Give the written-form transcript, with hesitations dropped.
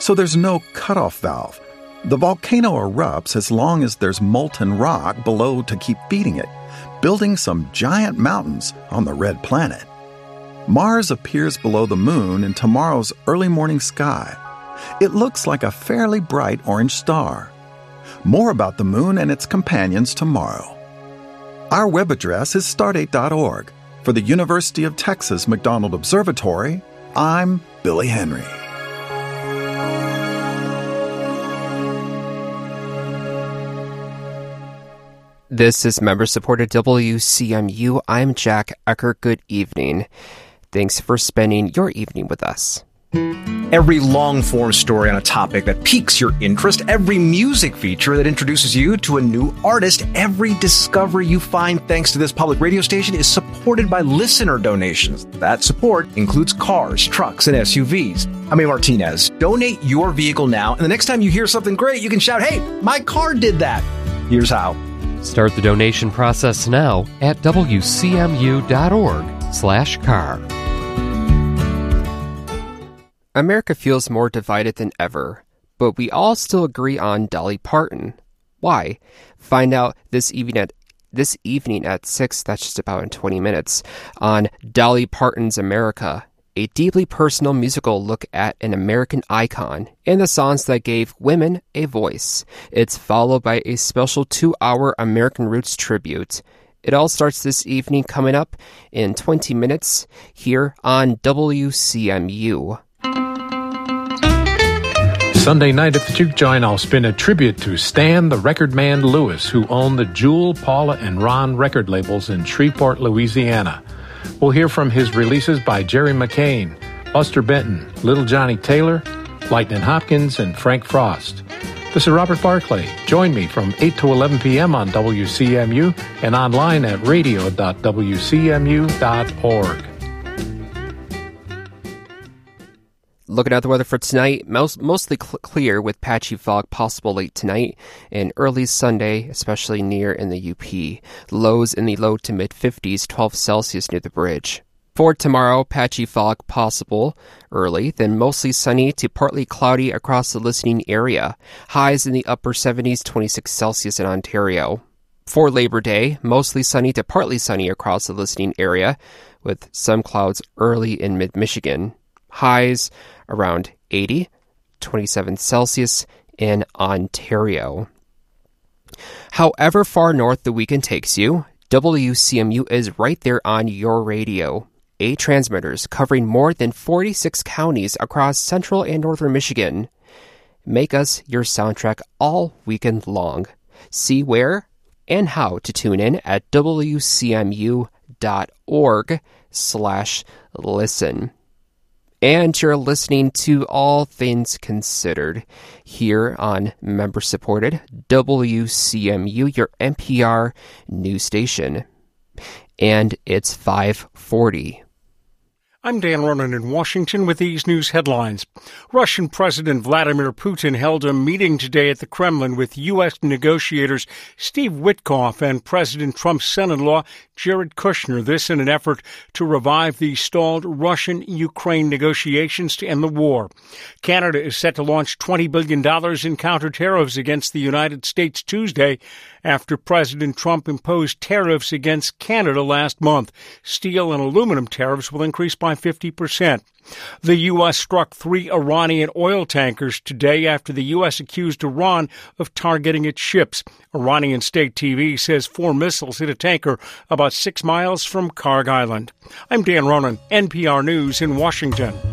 so there's no cutoff valve. The volcano erupts as long as there's molten rock below to keep feeding it, building some giant mountains on the red planet. Mars appears below the moon in tomorrow's early morning sky. It looks like a fairly bright orange star. More about the moon and its companions tomorrow. Our web address is stardate.org. For the University of Texas McDonald Observatory, I'm Billy Henry. This is member-supported WCMU. I'm Jack Eckert. Good evening. Thanks for spending your evening with us. Every long-form story on a topic that piques your interest, every music feature that introduces you to a new artist, every discovery you find thanks to this public radio station is supported by listener donations. That support includes cars, trucks, and SUVs. I'm A. Martinez. Donate your vehicle now, and the next time you hear something great, you can shout, "Hey, my car did that." Here's how. Start the donation process now at wcmu.org/car. America feels more divided than ever, but we all still agree on Dolly Parton. Why? Find out this evening at 6, that's just about in 20 minutes, on Dolly Parton's America, a deeply personal musical look at an American icon and the songs that gave women a voice. It's followed by a special 2-hour American Roots tribute. It all starts this evening, coming up in 20 minutes here on WCMU. Sunday night at the Juke Joint, I'll spin a tribute to Stan the Record Man Lewis, who owned the Jewel, Paula, and Ron record labels in Shreveport, Louisiana. We'll hear from his releases by Jerry McCain, Buster Benton, Little Johnny Taylor, Lightnin' Hopkins, and Frank Frost. This is Robert Barclay. Join me from 8 to 11 p.m. on WCMU and online at radio.wcmu.org. Looking at the weather for tonight, mostly clear with patchy fog possible late tonight and early Sunday, especially near in the UP. Lows in the low to mid-50s, 12 Celsius near the bridge. For tomorrow, patchy fog possible early, then mostly sunny to partly cloudy across the listening area. Highs in the upper 70s, 26 Celsius in Ontario. For Labor Day, mostly sunny to partly sunny across the listening area, with some clouds early in mid-Michigan. Highs around 80, 27 Celsius in Ontario. However far north the weekend takes you, WCMU is right there on your radio. 8 transmitters covering more than 46 counties across central and northern Michigan. Make us your soundtrack all weekend long. See where and how to tune in at wcmu.org/listen. And you're listening to All Things Considered here on member-supported WCMU, your NPR news station. And it's 5:40. I'm Dan Ronan in Washington with these news headlines. Russian President Vladimir Putin held a meeting today at the Kremlin with U.S. negotiators Steve Witkoff and President Trump's son-in-law Jared Kushner. This in an effort to revive the stalled Russian-Ukraine negotiations to end the war. Canada is set to launch $20 billion in counter-tariffs against the United States Tuesday after President Trump imposed tariffs against Canada last month. Steel and aluminum tariffs will increase by 50%. The U.S. struck 3 Iranian oil tankers today after the U.S. accused Iran of targeting its ships. Iranian state TV says 4 missiles hit a tanker about 6 miles from Karg Island. I'm Dan Ronan, NPR News in Washington.